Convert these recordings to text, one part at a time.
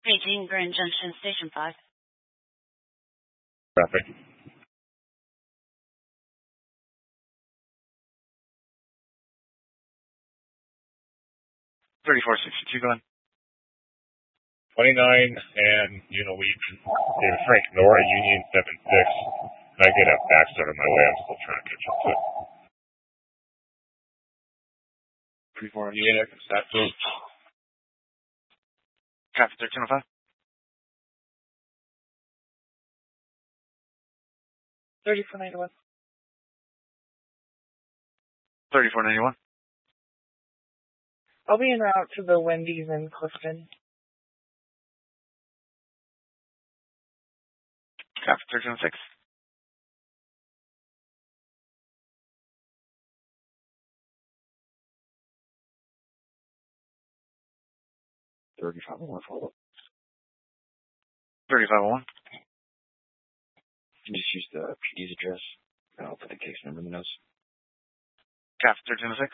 Beijing Grand Junction, Station 5. Traffic. $34.62 going. 29 and Unilever, David Frank, Nora, Union 76. I get a backstart on my way. I'm still trying to catch up to it. 34 Union, that goes. Traffic 1305. 3491. 3491. I'll be en route to the Wendy's in Clifton. Traffic 1306. 3501 follow-up. 3501. You just use the PD's address. I'll put the case number in the notes. Traffic 1306.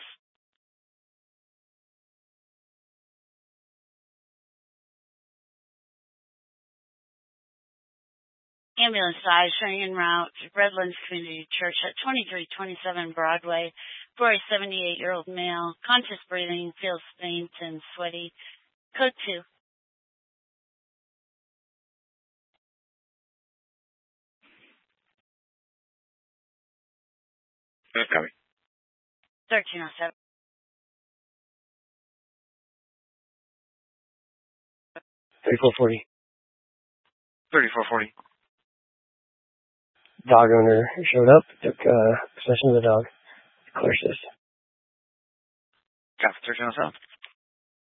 Ambulance 5 showing en route to Redlands Community Church at 2327 Broadway for a 78-year-old male. Conscious breathing, feels faint and sweaty. Code 2. Copy. 1307. 3440. 3440. Dog owner showed up, took possession of the dog. Clear assist. Traffic 1307.